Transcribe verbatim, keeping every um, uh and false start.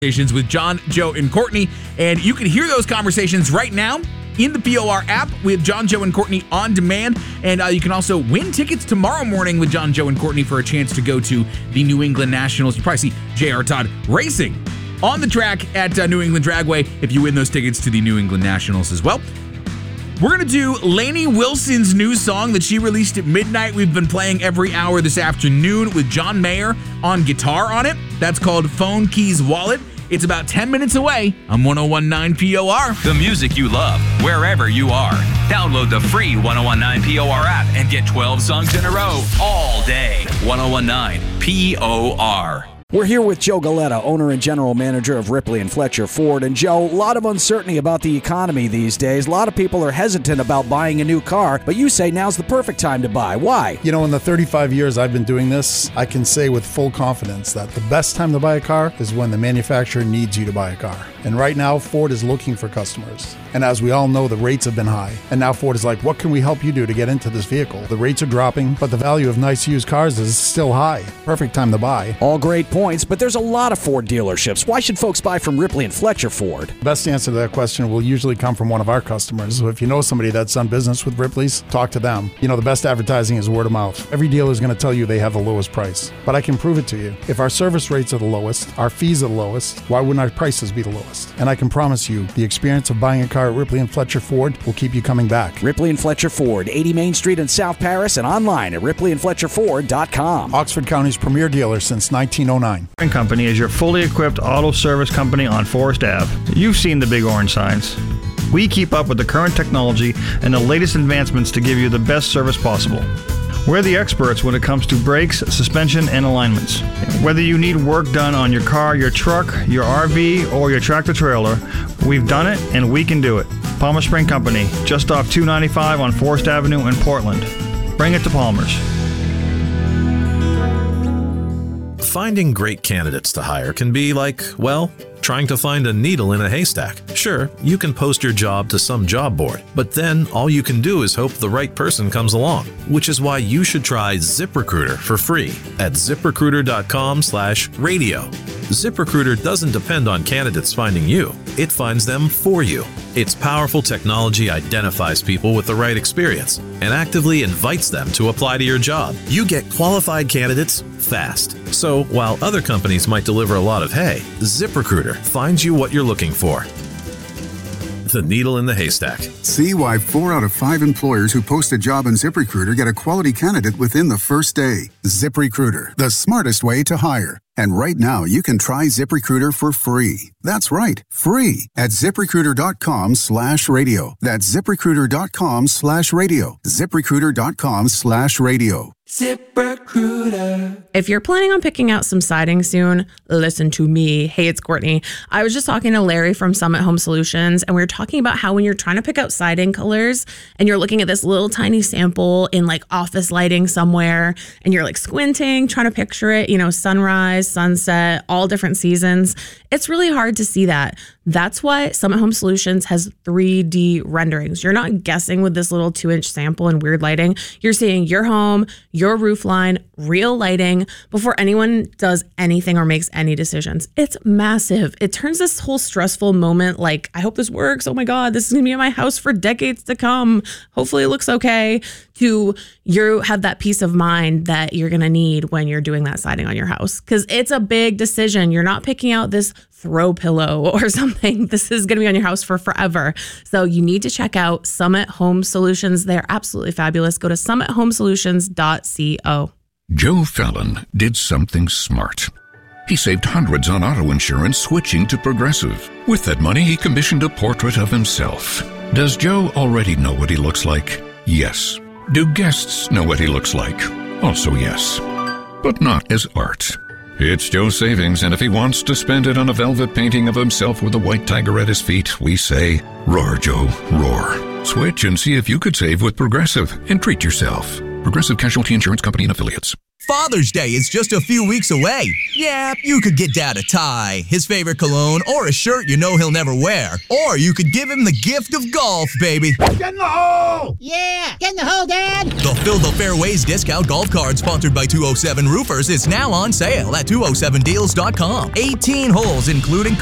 With John, Joe, and Courtney. And you can hear those conversations right now in the P O R app with John, Joe, and Courtney on demand. And uh, you can also win tickets tomorrow morning with John, Joe, and Courtney for a chance to go to the New England Nationals. You probably see J R. Todd racing on the track at uh, New England Dragway if you win those tickets to the New England Nationals as well. We're going to do Lainey Wilson's new song that she released at midnight. We've been playing every hour this afternoon with John Mayer on guitar on it. That's called Phone Keys Wallet. It's about ten minutes away on one oh one point nine P O R. The music you love, wherever you are. Download the free one oh one point nine P O R app and get twelve songs in a row all day. one oh one point nine P O R. We're here with Joe Galetta, owner and general manager of Ripley and Fletcher Ford. And Joe, a lot of uncertainty about the economy these days. A lot of people are hesitant about buying a new car, but you say now's the perfect time to buy. Why? You know, in the thirty-five years I've been doing this, I can say with full confidence that the best time to buy a car is when the manufacturer needs you to buy a car. And right now, Ford is looking for customers. And as we all know, the rates have been high. And now Ford is like, what can we help you do to get into this vehicle? The rates are dropping, but the value of nice used cars is still high. Perfect time to buy. All great points, but there's a lot of Ford dealerships. Why should folks buy from Ripley and Fletcher Ford? The best answer to that question will usually come from one of our customers. So if you know somebody that's done business with Ripley's, talk to them. You know, the best advertising is word of mouth. Every dealer is going to tell you they have the lowest price. But I can prove it to you. If our service rates are the lowest, our fees are the lowest, why wouldn't our prices be the lowest? And I can promise you, the experience of buying a car at Ripley and Fletcher Ford will keep you coming back. Ripley and Fletcher Ford, eighty Main Street in South Paris, and online at ripley and fletcher ford dot com. Oxford County's premier dealer since nineteen oh nine. Company is your fully equipped auto service company on Forest Avenue. You've seen the big orange signs. We keep up with the current technology and the latest advancements to give you the best service possible. We're the experts when it comes to brakes, suspension, and alignments. Whether you need work done on your car, your truck, your R V, or your tractor-trailer, we've done it and we can do it. Palmer Spring Company, just off two ninety-five on Forest Avenue in Portland. Bring it to Palmer's. Finding great candidates to hire can be like, well, trying to find a needle in a haystack. Sure, you can post your job to some job board, but then all you can do is hope the right person comes along, which is why you should try ZipRecruiter for free at ziprecruiter.com slash radio. ZipRecruiter doesn't depend on candidates finding you. It finds them for you. Its powerful technology identifies people with the right experience and actively invites them to apply to your job. You get qualified candidates fast. So while other companies might deliver a lot of hay, ZipRecruiter finds you what you're looking for. The needle in the haystack. See why four out of five employers who post a job on ZipRecruiter get a quality candidate within the first day. ZipRecruiter, the smartest way to hire. And right now, you can try ZipRecruiter for free. That's right, free at ZipRecruiter.com slash radio. That's ZipRecruiter.com slash radio. ZipRecruiter.com slash radio. ZipRecruiter. If you're planning on picking out some siding soon, listen to me. Hey, it's Courtney. I was just talking to Larry from Summit Home Solutions, and we were talking about how when you're trying to pick out siding colors and you're looking at this little tiny sample in like office lighting somewhere, and you're like squinting, trying to picture it, you know, sunrise, sunset, all different seasons, it's really hard to see that. That's why Summit Home Solutions has three D renderings. You're not guessing with this little two inch sample and weird lighting. You're seeing your home, your roof line, real lighting before anyone does anything or makes any decisions. It's massive. It turns this whole stressful moment like, I hope this works. Oh my God, this is gonna be in my house for decades to come. Hopefully it looks okay, to you have that peace of mind that you're gonna need when you're doing that siding on your house. Because it's a big decision. You're not picking out this throw pillow or something. This is going to be on your house for forever. So you need to check out Summit Home Solutions. They're absolutely fabulous. Go to summit home solutions dot co. Joe Fallon did something smart. He saved hundreds on auto insurance switching to Progressive. With that money, he commissioned a portrait of himself. Does Joe already know what he looks like? Yes. Do guests know what he looks like? Also yes. But not as art. It's Joe's savings, and if he wants to spend it on a velvet painting of himself with a white tiger at his feet, we say, roar, Joe, roar. Switch and see if you could save with Progressive and treat yourself. Progressive Casualty Insurance Company and Affiliates. Father's Day is just a few weeks away. Yeah, you could get Dad a tie, his favorite cologne, or a shirt you know he'll never wear. Or you could give him the gift of golf, baby. Get in the hole! Yeah, get in the hole, Dad! The Fill the Fairways discount golf card sponsored by two oh seven Roofers is now on sale at two oh seven deals dot com. eighteen holes, including